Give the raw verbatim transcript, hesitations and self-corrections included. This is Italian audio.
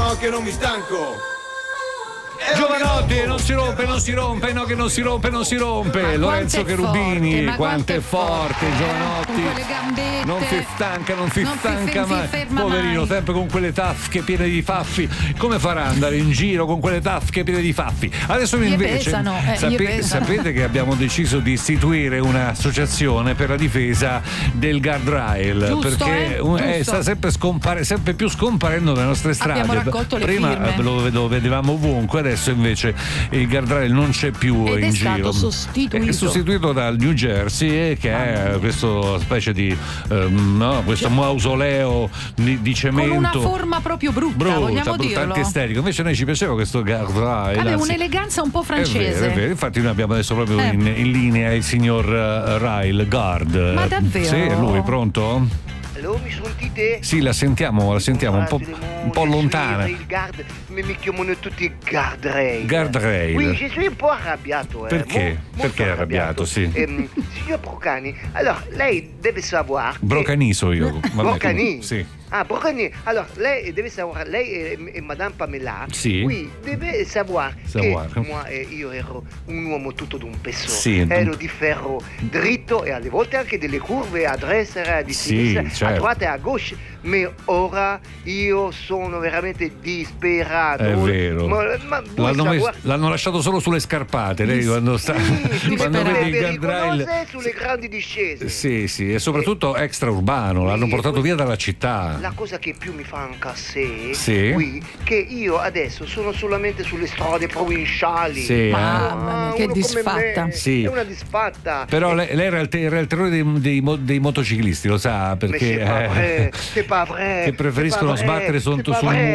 no che non mi stanco. Giovanotti, non si rompe, non si rompe, no che non si rompe, non si rompe. Ma Lorenzo quanto è Cherubini, forte, quanto è forte, forte, eh, Giovanotti. con quelle gambette. Non si stanca, non si Non si stanca fe- mai. si ferma Poverino, mai. sempre con quelle tasche piene di faffi. Come farà ad andare in giro con quelle tasche piene di faffi? Adesso Gli invece pesano, eh, gli sape- pesano. sapete che abbiamo deciso di istituire un'associazione per la difesa del guardrail. Giusto, perché eh? un- eh, Giusto. sta sempre, scompare, sempre più scomparendo dalle nostre strade. Abbiamo raccolto le Prima firme. lo, lo vedevamo ovunque, adesso invece il guardrail non c'è più Ed è in stato giro. sostituito. È sostituito dal New Jersey, che è questo specie di ehm, no, questo mausoleo di, di cemento. Con una forma proprio brutta, brutta, vogliamo brutta, dirlo. antiestetico. Invece noi ci piaceva questo guardrail. Aveva anzi, un'eleganza un po' è francese. vero, è vero. Infatti noi abbiamo adesso proprio Eh. in, in linea il signor uh, Rail Guard. Ma davvero? Sì, è lui, pronto? Allora, mi sentite? Sì, la sentiamo, la sentiamo un po', Guardate, un po' je suis lontana. Il guard, mi, mi chiamano tutti guardrail. Guardrail. Oui, je suis un po' arrabbiato. Eh. Perché? Mo- Perché molto arrabbiato, sì. Ehm, signor Brocani, allora, lei deve savoir... che- Brocaniso io. Vabbè, Brocani? comunque, sì. Ah, Brocani. Allora, lei deve savoir, lei e, e Madame Pamela, Sì. oui, deve savoir, Savoir. che moi, eh, io ero un uomo tutto d'un peso. Sì. Ero di ferro dritto e alle volte anche delle curve a destra, di Sì, sinistra, a certo. droite e a gauche. Ma ora io sono veramente disperato. È vero. Ma, ma vuoi L'hanno, mes- savoir- l'hanno lasciato solo sulle scarpate. Lei quando sta. Sì, quando per- vede il per guardrail. riconoscere sulle grandi discese. Sì, sì, e soprattutto extraurbano, l'hanno Sì, portato que- via dalla città. La cosa che più mi fa incassare Sì. qui, che io adesso sono solamente sulle strade provinciali. Sì, eh. Mamma mia, che uno come disfatta. me, Sì. È una disfatta. Però lei, lei era, il te- era il terrore dei, dei mo- dei motociclisti, lo sa, Mais perché c'est pas eh, vrai, c'est pas vrai. che preferiscono c'est pas vrai, sbattere c'est sotto pas sul vrai.